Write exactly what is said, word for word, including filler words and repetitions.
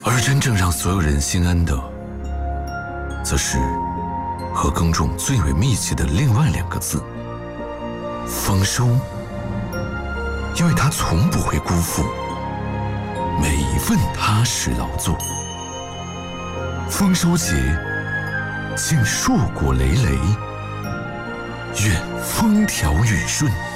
而真正让所有人心安的，则是和耕种最为密切的另外两个字——丰收。因为它从不会辜负每一份踏实劳作。丰收节，请硕果累累，愿风调雨顺。